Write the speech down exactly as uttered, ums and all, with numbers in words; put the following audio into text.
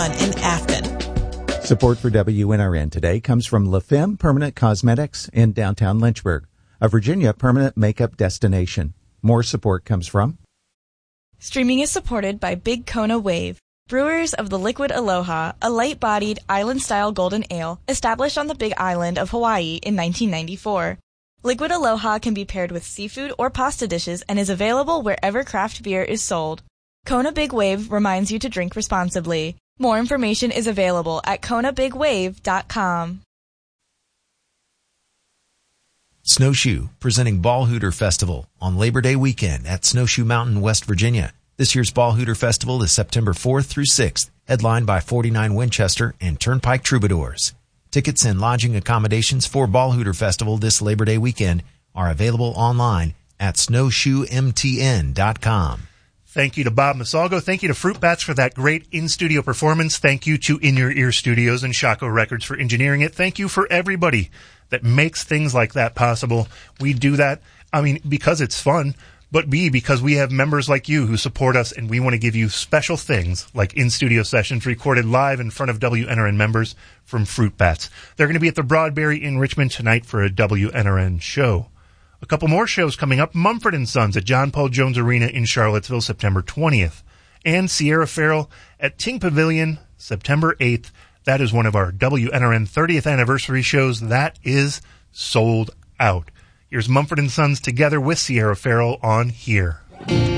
in Afton. Support for W N R N today comes from La Femme Permanent Cosmetics in downtown Lynchburg, a Virginia permanent makeup destination. More support comes from... Streaming is supported by Big Kona Wave, brewers of the Liquid Aloha, a light-bodied, island-style golden ale established on the Big Island of Hawaii in nineteen ninety-four. Liquid Aloha can be paired with seafood or pasta dishes and is available wherever craft beer is sold. Kona Big Wave reminds you to drink responsibly. More information is available at kona big wave dot com. Snowshoe, presenting Ball Hooter Festival on Labor Day weekend at Snowshoe Mountain, West Virginia. This year's Ball Hooter Festival is September fourth through sixth, headlined by forty-nine Winchester and Turnpike Troubadours. Tickets and lodging accommodations for Ball Hooter Festival this Labor Day weekend are available online at snowshoe m t n dot com. Thank you to Bob Masalgo. Thank you to Fruit Bats for that great in-studio performance. Thank you to In Your Ear Studios and Shaco Records for engineering it. Thank you for everybody that makes things like that possible. We do that, I mean, because it's fun, but B, because we have members like you who support us, and we want to give you special things like in-studio sessions recorded live in front of W N R N members from Fruit Bats. They're going to be at the Broadberry in Richmond tonight for a W N R N show. A couple more shows coming up. Mumford and Sons at John Paul Jones Arena in Charlottesville, September twentieth. And Sierra Farrell at Ting Pavilion, September eighth. That is one of our W N R N thirtieth anniversary shows. That is sold out. Here's Mumford and Sons together with Sierra Farrell on Here.